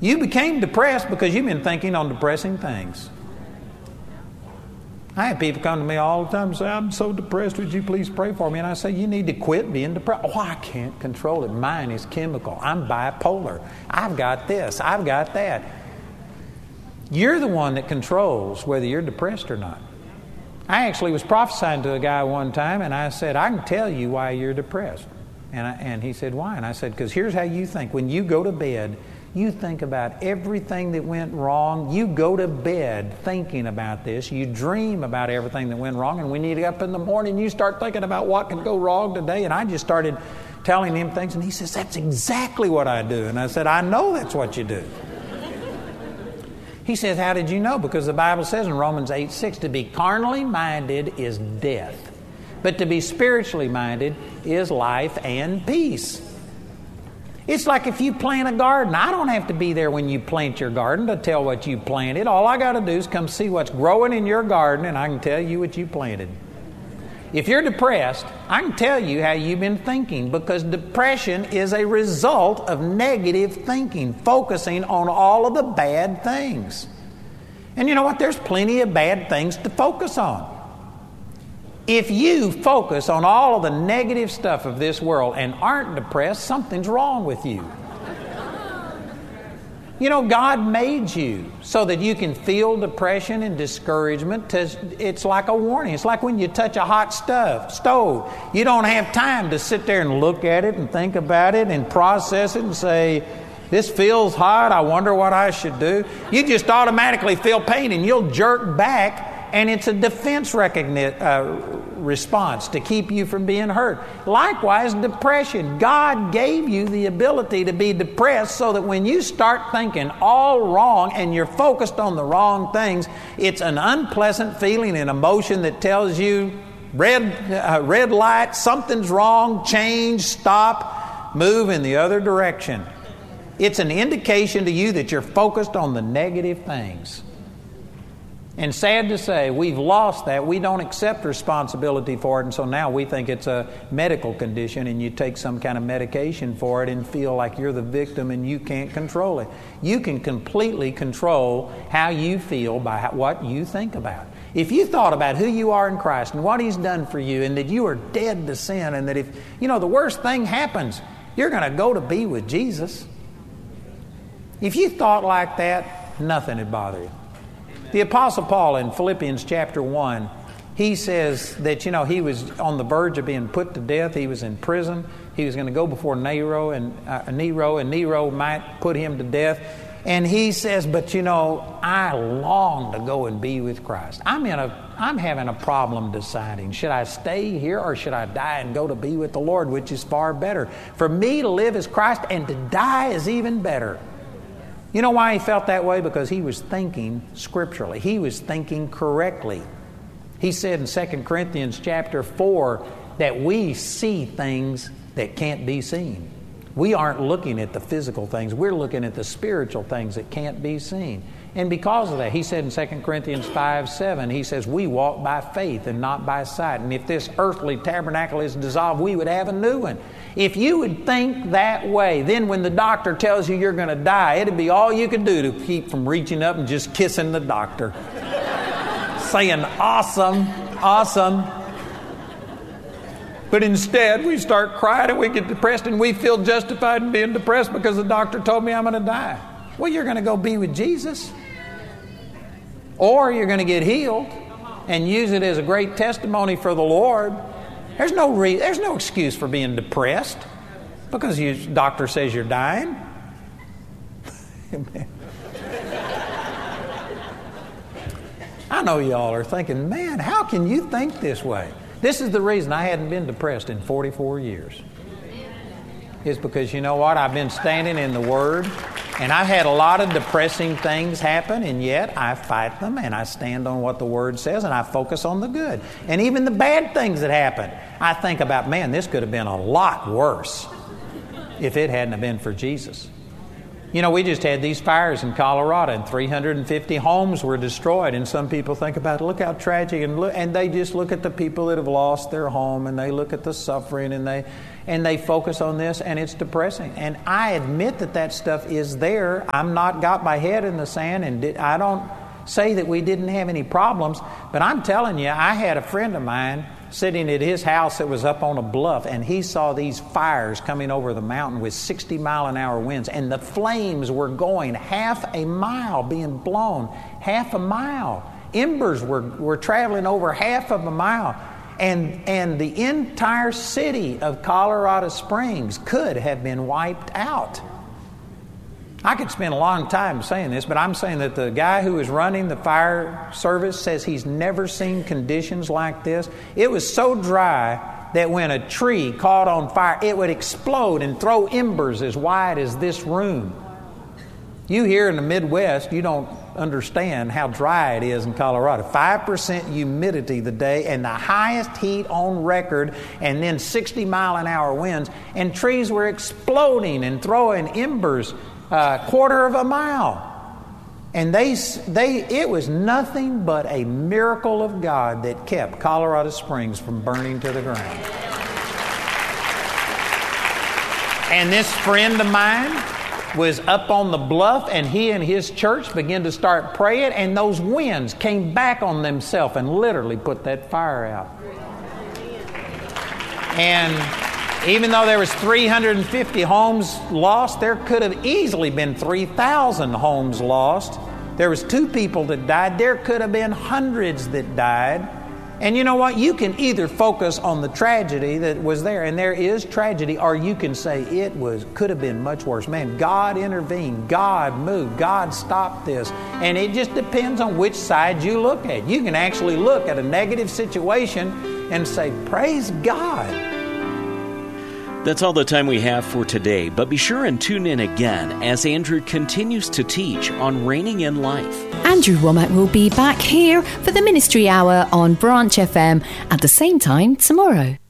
You became depressed because you've been thinking on depressing things. I have people come to me all the time and say, I'm so depressed, would you please pray for me? And I say, you need to quit being depressed. Oh, I can't control it. Mine is chemical. I'm bipolar. I've got this. I've got that. You're the one that controls whether you're depressed or not. I actually was prophesying to a guy one time, and I said, I can tell you why you're depressed. And he said, why? And I said, because here's how you think. When you go to bed, you think about everything that went wrong. You go to bed thinking about this. You dream about everything that went wrong. And when you get up in the morning, you start thinking about what can go wrong today. And I just started telling him things. And he says, that's exactly what I do. And I said, I know that's what you do. He says, how did you know? Because the Bible says in Romans 8:6, to be carnally minded is death. But to be spiritually minded is life and peace. It's like if you plant a garden. I don't have to be there when you plant your garden to tell what you planted. All I got to do is come see what's growing in your garden, and I can tell you what you planted. If you're depressed, I can tell you how you've been thinking, because depression is a result of negative thinking, focusing on all of the bad things. And you know what? There's plenty of bad things to focus on. If you focus on all of the negative stuff of this world and aren't depressed, something's wrong with you. You know, God made you so that you can feel depression and discouragement. It's like a warning. It's like when you touch a hot stove. You don't have time to sit there and look at it and think about it and process it and say, this feels hot, I wonder what I should do. You just automatically feel pain and you'll jerk back. And it's a defense response to keep you from being hurt. Likewise, depression. God gave you the ability to be depressed so that when you start thinking all wrong and you're focused on the wrong things, it's an unpleasant feeling and emotion that tells you, red light, something's wrong, change, stop, move in the other direction. It's an indication to you that you're focused on the negative things. And sad to say, we've lost that. We don't accept responsibility for it, and so now we think it's a medical condition and you take some kind of medication for it and feel like you're the victim and you can't control it. You can completely control how you feel by what you think about. If you thought about who you are in Christ and what He's done for you and that you are dead to sin and that if, the worst thing happens, you're going to go to be with Jesus. If you thought like that, nothing would bother you. The Apostle Paul in Philippians chapter 1, he says that, he was on the verge of being put to death. He was in prison. He was going to go before Nero, and Nero might put him to death. And he says, but I long to go and be with Christ. I'm having a problem deciding, should I stay here or should I die and go to be with the Lord, which is far better. For me to live is Christ and to die is even better. You know why he felt that way? Because he was thinking scripturally. He was thinking correctly. He said in 2 Corinthians chapter 4 that we see things that can't be seen. We aren't looking at the physical things. We're looking at the spiritual things that can't be seen. And because of that, he said in 2 Corinthians 5:7, he says, we walk by faith and not by sight. And if this earthly tabernacle is dissolved, we would have a new one. If you would think that way, then when the doctor tells you you're going to die, it'd be all you could do to keep from reaching up and just kissing the doctor. Saying, awesome, awesome. But instead, we start crying and we get depressed and we feel justified in being depressed because the doctor told me I'm going to die. Well, you're going to go be with Jesus. Or you're going to get healed and use it as a great testimony for the Lord. There's no excuse for being depressed because your doctor says you're dying. I know y'all are thinking, man, how can you think this way? This is the reason I hadn't been depressed in 44 years. It's because you know what? I've been standing in the Word, and I've had a lot of depressing things happen, and yet I fight them, and I stand on what the Word says, and I focus on the good. And even the bad things that happen, I think about, man, this could have been a lot worse if it hadn't have been for Jesus. You know, we just had these fires in Colorado, and 350 homes were destroyed. And some people think about, look how tragic, and they just look at the people that have lost their home, and they look at the suffering, and they focus on this, and it's depressing. And I admit that stuff is there. I'm not got my head in the sand, and I don't say that we didn't have any problems, but I'm telling you, I had a friend of mine sitting at his house that was up on a bluff, and he saw these fires coming over the mountain with 60-mile-an-hour winds, and the flames were going half a mile, being blown half a mile. Embers were traveling over half of a mile, and the entire city of Colorado Springs could have been wiped out. I could spend a long time saying this, but I'm saying that the guy who is running the fire service says he's never seen conditions like this. It was so dry that when a tree caught on fire, it would explode and throw embers as wide as this room. You here in the Midwest, you don't understand how dry it is in Colorado. 5% humidity the day and the highest heat on record, and then 60-mile-an-hour winds, and trees were exploding and throwing embers quarter of a mile. And it was nothing but a miracle of God that kept Colorado Springs from burning to the ground. And this friend of mine was up on the bluff, and he and his church began to start praying, and those winds came back on themselves and literally put that fire out. And even though there was 350 homes lost, there could have easily been 3,000 homes lost. There was 2 people that died. There could have been hundreds that died. And you know what? You can either focus on the tragedy that was there, and there is tragedy, or you can say could have been much worse. Man, God intervened. God moved. God stopped this. And it just depends on which side you look at. You can actually look at a negative situation and say, praise God. That's all the time we have for today, but be sure and tune in again as Andrew continues to teach on reigning in life. Andrew Wommack will be back here for the Ministry Hour on Branch FM at the same time tomorrow.